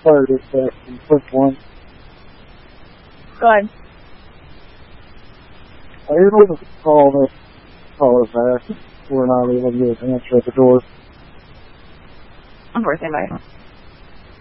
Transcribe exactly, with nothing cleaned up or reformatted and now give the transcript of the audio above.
fire dispatch from Cliff One. Go ahead. Are you able to call this caller back? We're not able to get an answer at the door. Of course, anybody.